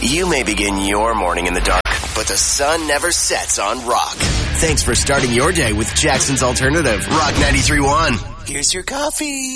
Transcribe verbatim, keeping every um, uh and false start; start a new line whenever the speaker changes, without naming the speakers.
You may begin your morning in the dark, but the sun never sets on rock. Thanks for starting your day with Jackson's Alternative, Rock ninety-three point one. Here's your coffee.